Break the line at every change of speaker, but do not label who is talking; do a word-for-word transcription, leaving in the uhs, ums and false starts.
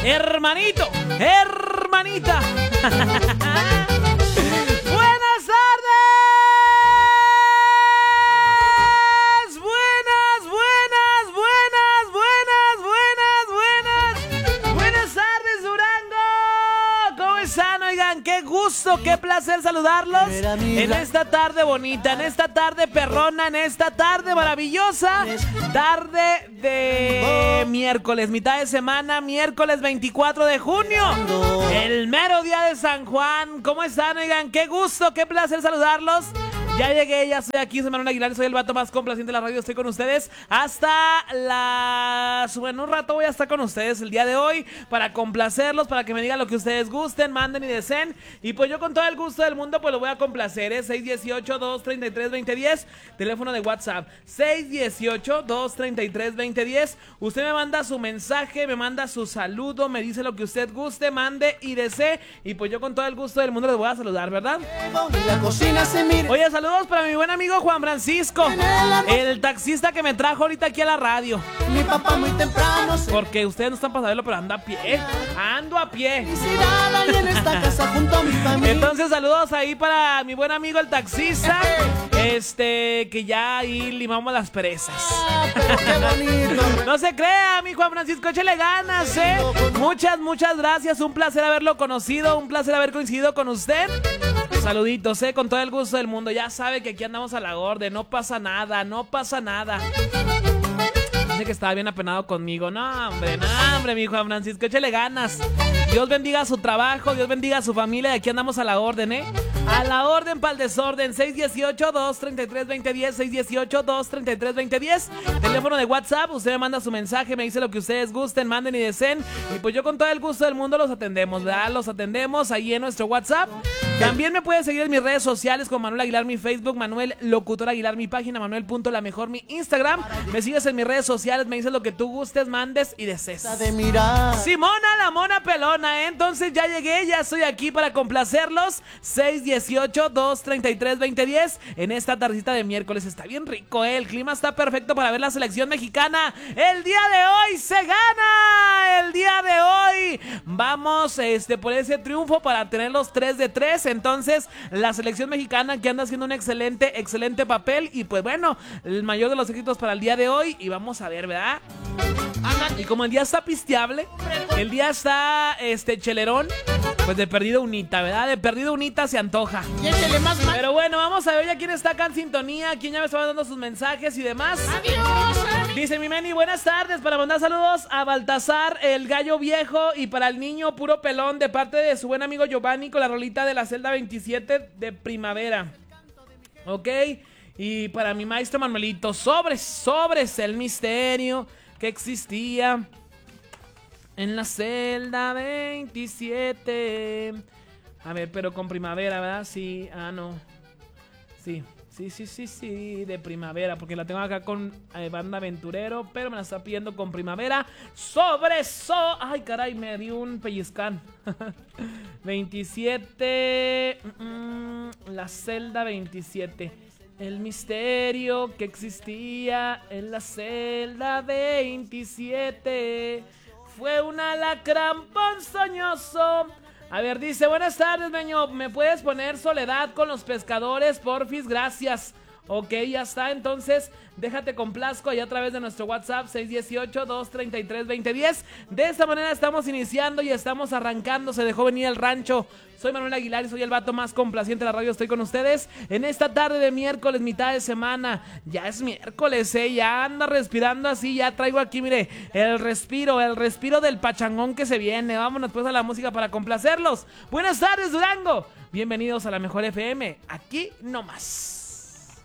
hermanito, hermanita. Buenas tardes. Buenas, buenas, buenas, buenas, buenas, buenas. Buenas tardes, Durango. ¿Cómo están? Oigan, qué gusto, qué placer saludarlos en esta tarde bonita, en esta tarde perrona, en esta tarde maravillosa, tarde de miércoles, mitad de semana, miércoles veinticuatro de junio, el mero día de San Juan. ¿Cómo están? Oigan, qué gusto, qué placer saludarlos. Ya llegué, ya estoy aquí, soy Manuel Aguilar, soy el vato más complaciente de la radio, estoy con ustedes hasta las... Bueno, un rato voy a estar con ustedes el día de hoy para complacerlos, para que me digan lo que ustedes gusten, manden y deseen. Y pues yo con todo el gusto del mundo pues lo voy a complacer, ¿eh? seis uno ocho, dos tres tres, dos cero uno cero, teléfono de WhatsApp, seis uno ocho, dos tres tres, dos cero uno cero. Usted me manda su mensaje, me manda su saludo, me dice lo que usted guste, mande y desee. Y pues yo con todo el gusto del mundo les voy a saludar, ¿verdad? Oye, saludos. Saludos para mi buen amigo Juan Francisco, el taxista que me trajo ahorita aquí a la radio.
Mi papá muy temprano se...
Porque ustedes no están para saberlo, pero ando a pie. Ando a pie.
En esta casa junto a mi familia.
Entonces, saludos ahí para mi buen amigo el taxista. Este, que ya ahí limamos las perezas.
Ah, pero qué bonito.
No se crea, mi Juan Francisco, échale ganas, ¿eh? Muchas, muchas gracias. Un placer haberlo conocido, un placer haber coincidido con usted. Saluditos, eh, con todo el gusto del mundo. Ya sabe que aquí andamos a la orden. No pasa nada, no pasa nada. Dice que estaba bien apenado conmigo. No, hombre, no, hombre, mi Juan Francisco, échale ganas. Dios bendiga su trabajo, Dios bendiga a su familia. Y aquí andamos a la orden, ¿eh? A la orden para el desorden. seis uno ocho, dos tres tres, dos cero uno cero, seis uno ocho, dos tres tres, dos cero uno cero. Teléfono de WhatsApp, usted me manda su mensaje, me dice lo que ustedes gusten, manden y deseen. Y pues yo con todo el gusto del mundo los atendemos, ¿verdad? Los atendemos ahí en nuestro WhatsApp. También me pueden seguir en mis redes sociales con Manuel Aguilar, mi Facebook, Manuel Locutor Aguilar, mi página, Manuel punto la mejor, mi Instagram. Me sigues en mis redes sociales, me dices lo que tú gustes, mandes y desees.
De mirar.
Simona, la mona pelona, ¿eh? Entonces ya llegué, ya estoy aquí para complacerlos. seis uno ocho, dos tres tres, dos cero uno cero. En esta tardita de miércoles está bien rico, ¿eh? El clima está perfecto para ver la selección mexicana. El día de hoy se gana. El día de hoy vamos este, por ese triunfo para tener los tres de tres. Entonces la selección mexicana que anda haciendo un excelente, excelente papel. Y pues bueno, el mayor de los éxitos para el día de hoy. Y vamos a ver, ¿verdad? Y como el día está pisteable, el día está este chelerón, pues de perdido unita, ¿verdad? De perdido unita se antoja. Pero bueno, vamos a ver ya quién está acá en sintonía, quién ya me está mandando sus mensajes y demás. Adiós. Dice mi Meni, buenas tardes, para mandar saludos a Baltasar, el gallo viejo, y para el niño puro pelón, de parte de su buen amigo Giovanni, con la rolita de la celda veintisiete de primavera. Ok, y para mi maestro Manuelito, sobres, sobres, el misterio que existía en la celda veintisiete. A ver, pero con primavera, ¿verdad? Sí, ah, no. Sí, sí, sí, sí, sí, de primavera, porque la tengo acá con eh, Banda Aventurero, pero me la está pidiendo con primavera. Sobre so... Ay, caray, me dio un pellizcán. veintisiete... Mm, la celda veintisiete. El misterio que existía en la celda veintisiete fue un alacrán ponzoñoso. A ver, dice, buenas tardes, Meño, ¿me puedes poner Soledad con los pescadores, porfis? Gracias. Ok, ya está, entonces déjate complazco ahí a través de nuestro WhatsApp seis uno ocho, dos tres tres, dos cero uno cero. De esta manera estamos iniciando y estamos arrancando. Se dejó venir el rancho. Soy Manuel Aguilar y soy el vato más complaciente de la radio. Estoy con ustedes en esta tarde de miércoles, mitad de semana. Ya es miércoles, eh, ya anda respirando así. Ya traigo aquí, mire, el respiro, el respiro del pachangón que se viene. Vámonos pues a la música para complacerlos. Buenas tardes, Durango. Bienvenidos a la mejor F M. Aquí nomás.